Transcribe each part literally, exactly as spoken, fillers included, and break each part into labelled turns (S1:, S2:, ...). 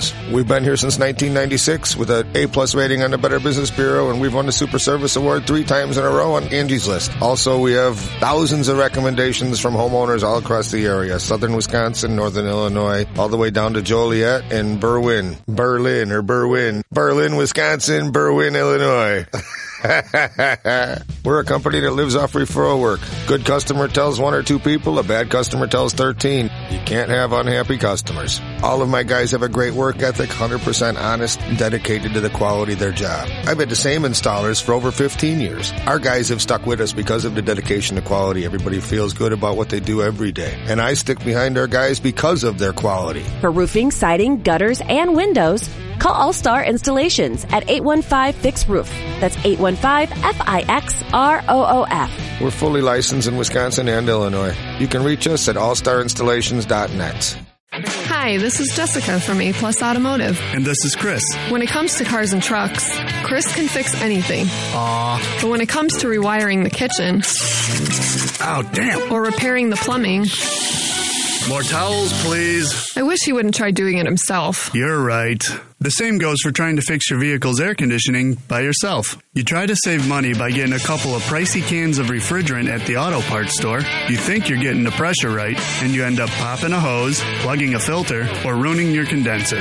S1: Solutions. We've been here since nineteen ninety-six with an A-plus rating on the Better Business Bureau, and we've won the Super Service Award three times in a row on Angie's List. Also, we have thousands of recommendations from homeowners all across the area. Southern Wisconsin, Northern Illinois, all the way down to Joliet and Berwyn. Berlin or Berwyn. Berlin, Wisconsin, Berwyn, Illinois. We're a company that lives off referral work. Good customer tells one or two people, a bad customer tells thirteen. You can't have unhappy customers. All of my guys have a great work ethic, one hundred percent honest, and dedicated to the quality of their job. I've had the same installers for over fifteen years. Our guys have stuck with us because of the dedication to quality. Everybody feels good about what they do every day. And I stick behind our guys because of their quality.
S2: For roofing, siding, gutters, and windows, call All-Star Installations at eight one five, fix roof. That's eight one five, F I X R O O F.
S1: We're fully licensed in Wisconsin and Illinois. You can reach us at all star installations dot net.
S3: Hi, this is Jessica from A Plus Automotive.
S4: And this is Chris.
S3: When it comes to cars and trucks, Chris can fix anything.
S4: Aw.
S3: But when it comes to rewiring the kitchen...
S4: Oh, damn.
S3: Or repairing the plumbing...
S4: More towels, please.
S3: I wish he wouldn't try doing it himself.
S4: You're right. The same goes for trying to fix your vehicle's air conditioning by yourself. You try to save money by getting a couple of pricey cans of refrigerant at the auto parts store. You think you're getting the pressure right, and you end up popping a hose, plugging a filter, or ruining your condenser.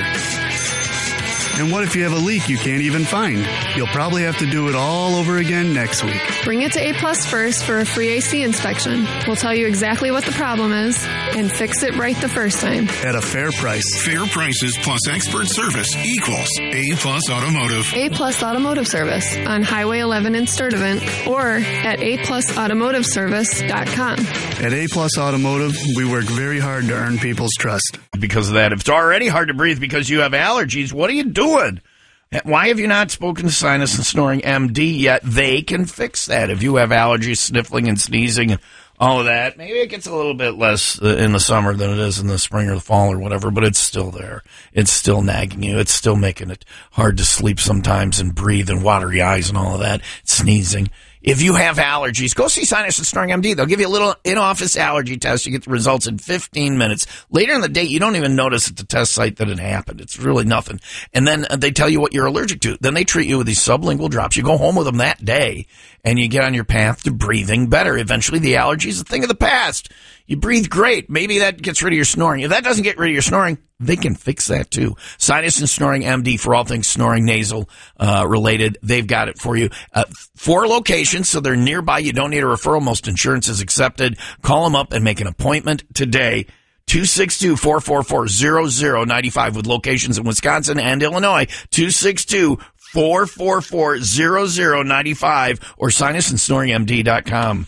S4: And what if you have a leak you can't even find? You'll probably have to do it all over again next week.
S3: Bring it to A Plus first for a free A C inspection. We'll tell you exactly what the problem is and fix it right the first time.
S4: At a fair price.
S5: Fair prices plus expert service equals A Plus Automotive.
S3: A Plus Automotive Service on Highway eleven in Sturtevant or at a plus automotive service dot com.
S4: At A Plus Automotive, we work very hard to earn people's trust.
S6: Because of that, if it's already hard to breathe because you have allergies, what are you doing? Why have you not spoken to Sinus and Snoring M D yet? They can fix that. If you have allergies, sniffling and sneezing and all of that, maybe it gets a little bit less in the summer than it is in the spring or the fall or whatever, but it's still there. It's still nagging you. It's still making it hard to sleep sometimes and breathe and watery eyes and all of that, sneezing. If you have allergies, go see Sinus and Snoring M D. They'll give you a little in-office allergy test. You get the results in fifteen minutes. Later in the day, you don't even notice at the test site that it happened. It's really nothing. And then they tell you what you're allergic to. Then they treat you with these sublingual drops. You go home with them that day, and you get on your path to breathing better. Eventually, the allergy is a thing of the past. You breathe great. Maybe that gets rid of your snoring. If that doesn't get rid of your snoring, they can fix that too. Sinus and Snoring M D for all things snoring, nasal uh, related. They've got it for you. Uh, four locations, so they're nearby. You don't need a referral. Most insurance is accepted. Call them up and make an appointment today. two six two, four four four, zero zero nine five with locations in Wisconsin and Illinois. two six two, four four four, zero zero nine five or sinus and snoring m d dot com.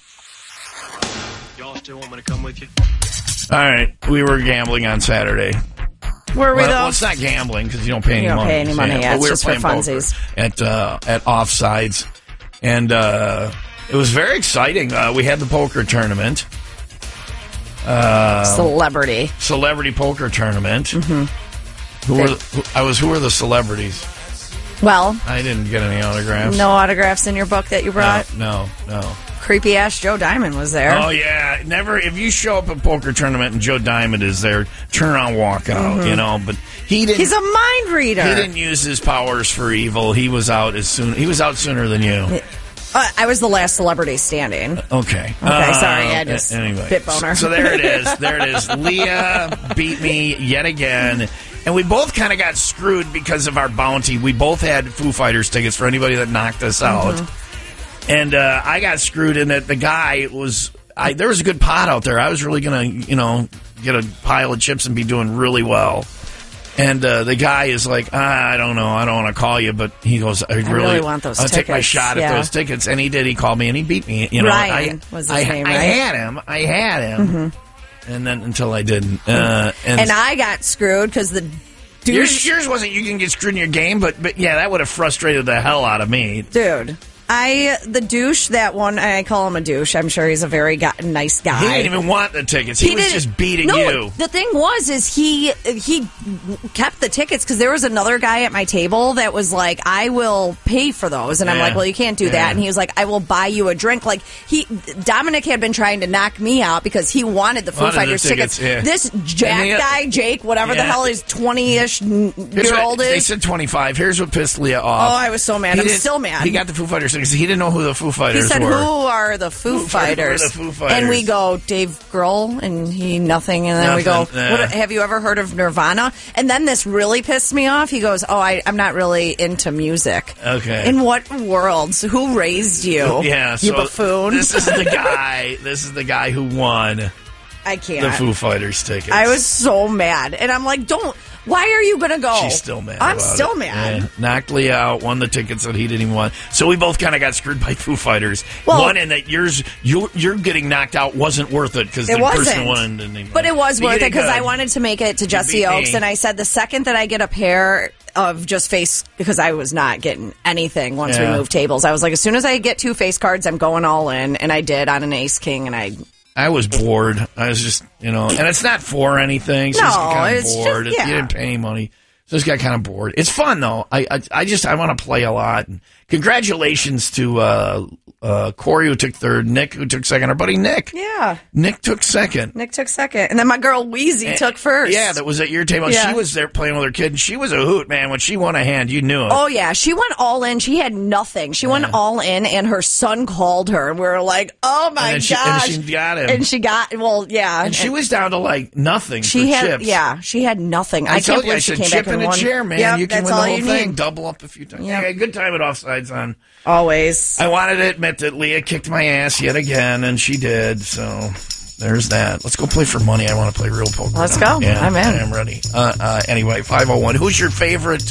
S7: Y'all still want me to come with you?
S6: All right. We were gambling on Saturday.
S2: Were we,
S6: well,
S2: though?
S6: well, it's not gambling because you don't pay any
S2: you don't
S6: money.
S2: pay any money, yeah.
S6: But
S2: It's
S6: we
S2: just
S6: were
S2: for
S6: playing
S2: funsies.
S6: poker at, uh, at Offsides. And uh, it was very exciting. Uh, we had the poker tournament. Uh,
S2: Celebrity.
S6: Celebrity poker tournament.
S2: Mm-hmm.
S6: Who were the, who, I was. Who were the celebrities?
S2: Well,
S6: I didn't get any autographs.
S2: No autographs in your book that you brought?
S6: No, no. no.
S2: Creepy ass Joe Diamond was there.
S6: Oh yeah, never. If you show up at a poker tournament and Joe Diamond is there, turn around, walk out.
S2: Mm-hmm.
S6: You know, but he didn't.
S2: He's a mind reader.
S6: He didn't use his powers for evil. He was out as soon. He was out sooner than you.
S2: Uh, I was the last celebrity standing.
S6: Okay.
S2: Okay,
S6: uh,
S2: sorry. I just
S6: anyway.
S2: bit boner.
S6: So there it is. There it is. Leah beat me yet again. And we both kind of got screwed because of our bounty. We both had Foo Fighters tickets for anybody that knocked us out. Mm-hmm. And uh, I got screwed in that the guy was... I, there was a good pot out there. I was really going to, you know, get a pile of chips and be doing really well. And uh, the guy is like, ah, I don't know, I don't want to call you, but he goes, I really,
S2: I really want those
S6: I'll
S2: tickets.
S6: take my shot
S2: yeah.
S6: at those tickets. And he did. He called me and he beat me. You know,
S2: Ryan
S6: I,
S2: was his
S6: I,
S2: name,
S6: I
S2: right?
S6: had him. I had him. Mm-hmm. And then until I didn't. Uh, and,
S2: and I got screwed because the dude...
S6: Yours, yours wasn't you can get screwed in your game, but, but yeah, that would have frustrated the hell out of me.
S2: Dude...
S8: I the douche, that one, I call him a douche. I'm sure he's a very guy, nice guy.
S6: He didn't even want the tickets. He, he was just beating
S8: no,
S6: you.
S8: The thing was, is he he kept the tickets because there was another guy at my table that was like, I will pay for those. And I'm
S6: yeah.
S8: like, well, you can't do
S6: yeah.
S8: that. And he was like, I will buy you a drink. Like, he Dominic had been trying to knock me out because he wanted the Foo
S6: wanted
S8: Fighters
S6: the tickets.
S8: tickets.
S6: Yeah.
S8: This Jack
S6: he,
S8: guy, Jake, whatever
S6: yeah.
S8: the hell his twenty-ish year old is.
S6: They said twenty-five. Here's what pissed Leah off.
S8: Oh, I was so mad.
S6: He
S8: I'm
S6: didn't-
S8: still mad.
S6: He got the Foo Fighters tickets. He didn't know who the Foo Fighters
S8: He said,
S6: were.
S8: who are the Foo,
S6: Who
S8: Fighters?
S6: are the Foo Fighters?
S8: And we go, Dave Grohl, and he nothing. And then
S6: Nothing,
S8: we go,
S6: yeah.
S8: what, have you ever heard of Nirvana? And then this really pissed me off. He goes, oh, I, I'm not really into music.
S6: Okay.
S8: In what worlds? Who raised you?
S6: Yeah,
S8: You
S6: so
S8: buffoon.
S6: This is the guy. This is the guy who won
S8: I can't.
S6: the Foo Fighters tickets.
S8: I was so mad. And I'm like, don't. Why are you going to go?
S6: She's still mad.
S8: I'm
S6: about
S8: still
S6: it.
S8: mad.
S6: Yeah. Knocked Leah out, won the tickets that he didn't even want. So we both kind of got screwed by Foo Fighters.
S8: Well,
S6: one in that yours, you, you're getting knocked out wasn't worth it because the
S8: It wasn't.
S6: person won didn't even.
S8: But it was
S6: You
S8: worth
S6: did
S8: it because
S6: good.
S8: I wanted to make it to Jesse
S6: beat
S8: Oaks,
S6: me.
S8: and I said the second that I get a pair of just face, because I was not getting anything once
S6: Yeah.
S8: we moved tables. I was like, as soon as I get two face cards, I'm going all in, and I did on an ace king, and I.
S6: I was bored. I was just, you know, and it's not for anything. So
S8: No,
S6: I just got kind of
S8: it's just-
S6: bored.
S8: yeah.
S6: You didn't pay any money. So I just got kind of bored. It's fun though. I I, I just I want to play a lot. And congratulations to uh, uh, Corey who took third, Nick who took second, our buddy Nick.
S8: Yeah.
S6: Nick took second.
S8: Nick took second, and then my girl Wheezy
S6: And-
S8: took first.
S6: Yeah, that was at your table.
S8: Yeah.
S6: She was there playing with her kid, and she was a hoot, man. When she won a hand, you knew it.
S8: Oh, yeah. She went all in. She had nothing. She went all in, and her son called her, and we were like, oh, my
S6: And then she- and
S8: gosh.
S6: she got him.
S8: And she got, well, yeah.
S6: and she was down to like nothing
S8: She
S6: for
S8: had,
S6: chips.
S8: yeah, she had nothing. I,
S6: I,
S8: can't
S6: told you,
S8: believe
S6: I
S8: she
S6: said
S8: came
S6: chip
S8: back
S6: in
S8: and
S6: a
S8: won.
S6: chair, man.
S8: Yep,
S6: you can
S8: that's
S6: win the
S8: all
S6: whole
S8: you
S6: thing.
S8: need.
S6: Double up a few times.
S8: Yep.
S6: Yeah, good time at offsides on.
S8: Always.
S6: I wanted to admit that Leah kicked my ass yet again, and she did. So there's that. Let's go play for money. I want to play real poker.
S8: Let's
S6: now.
S8: go.
S6: Yeah,
S8: I'm in.
S6: I am ready. Uh, uh, anyway, five oh one. Who's your favorite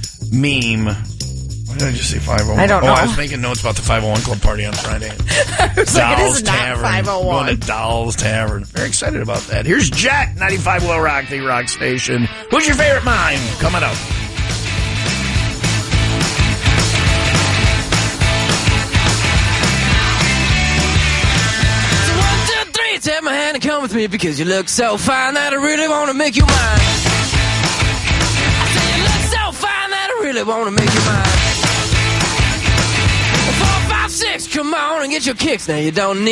S6: meme? Why did I just say five oh one?
S8: I don't
S6: oh,
S8: know.
S6: I was making notes about the five oh one Club party on Friday.
S8: I was like, it is not
S6: Tavern.
S8: five oh one.
S6: Going to Dolls Tavern. Very excited about that. Here's Jet, ninety-five Will Rock, the rock station. Who's your favorite mime? Coming up.
S9: Take my hand and come with me because you look so fine that I really want to make you mine. I say you look so fine that I really want to make you mine. Four, five, six, come on and get your kicks. Now you don't need